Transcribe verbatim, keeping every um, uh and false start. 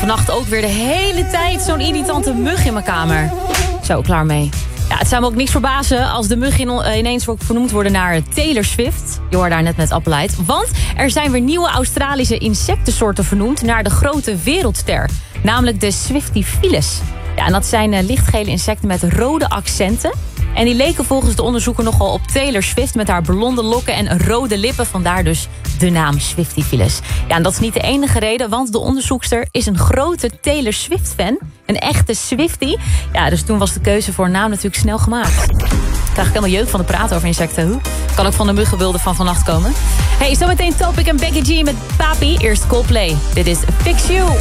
vannacht ook weer de hele tijd zo'n irritante mug in mijn kamer. Zo, klaar mee. Ja, het zou me ook niks verbazen als de muggen ineens vernoemd worden naar Taylor Swift. Je hoorde daar net met Appelheid. Want er zijn weer nieuwe Australische insectensoorten vernoemd naar de grote wereldster. Namelijk de Swiftifilus. Ja, en dat zijn uh, lichtgele insecten met rode accenten. En die leken volgens de onderzoeker nogal op Taylor Swift met haar blonde lokken en rode lippen. Vandaar dus de naam Swiftifilus. Ja, en dat is niet de enige reden, want de onderzoekster is een grote Taylor Swift fan. Een echte Swiftie. Ja, dus toen was de keuze voor een naam natuurlijk snel gemaakt. Ik krijg ik helemaal jeuk van het praten over insecten. Hoe? Kan ook van de muggenbeelden van vannacht komen. Hey, zometeen Topic en Becky G met Papi. Eerst Coldplay. Dit is Fix You.